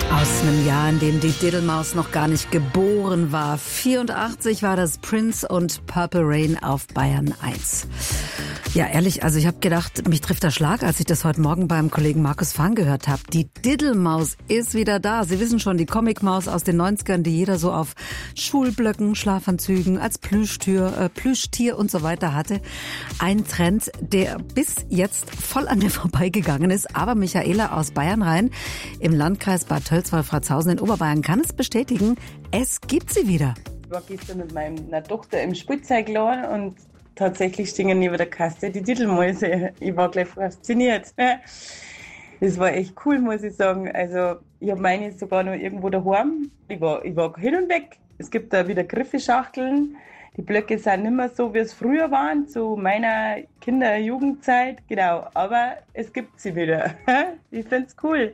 Aus einem Jahr, in dem die Diddlemaus noch gar nicht geboren war. 84 war das Prince und Purple Rain auf Bayern 1. Ja, ehrlich, also ich habe gedacht, mich trifft der Schlag, als ich das heute Morgen beim Kollegen Markus Fahn gehört habe. Die Diddlemaus ist wieder da. Sie wissen schon, die Comicmaus aus den 90ern, die jeder so auf Schulblöcken, Schlafanzügen, als Plüschtier und so weiter hatte. Ein Trend, der bis jetzt voll an mir vorbeigegangen ist. Aber Michaela aus Bayernrhein im Landkreis Bad Tölz-Wolfratshausen in Oberbayern kann es bestätigen, es gibt sie wieder. Ich war gestern mit meiner Tochter im Spielzeugladen und tatsächlich stehen neben der Kasse die Diddlmäuse. Ich war gleich fasziniert. Das war echt cool, muss ich sagen. Also ich habe meine sogar noch irgendwo daheim. Ich war hin und weg. Es gibt da wieder Griffeschachteln. Die Blöcke sind nicht mehr so, wie es früher waren, zu meiner Kinder-Jugendzeit. Genau, aber es gibt sie wieder. Ich finde es cool.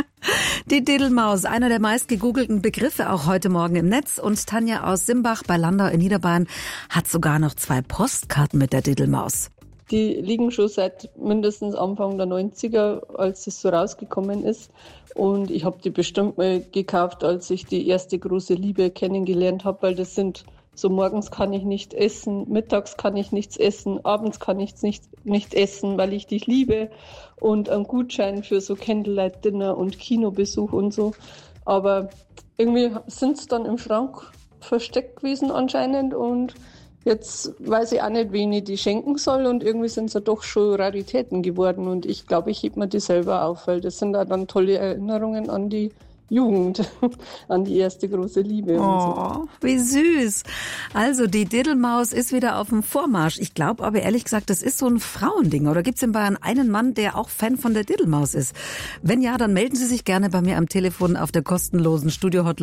Die Diddlemaus, einer der meist gegoogelten Begriffe auch heute Morgen im Netz. Und Tanja aus Simbach bei Landau in Niederbayern hat sogar noch 2 Postkarten mit der Diddlemaus. Die liegen schon seit mindestens Anfang der 90er, als es so rausgekommen ist. Und ich habe die bestimmt mal gekauft, als ich die erste große Liebe kennengelernt habe, weil das sind so, morgens kann ich nicht essen, mittags kann ich nichts essen, abends kann ich nicht essen, weil ich dich liebe. Und ein Gutschein für so Candlelight-Dinner und Kinobesuch und so. Aber irgendwie sind es dann im Schrank versteckt gewesen anscheinend. Und jetzt weiß ich auch nicht, wen ich die schenken soll. Und irgendwie sind es ja doch schon Raritäten geworden. Und ich glaube, ich heb mir die selber auf, weil das sind auch dann tolle Erinnerungen an die Jugend, an die erste große Liebe. Oh, wie süß. Also die Diddlemaus ist wieder auf dem Vormarsch. Ich glaube aber ehrlich gesagt, das ist so ein Frauending. Oder gibt es in Bayern einen Mann, der auch Fan von der Diddlemaus ist? Wenn ja, dann melden Sie sich gerne bei mir am Telefon auf der kostenlosen Studio-Hotline.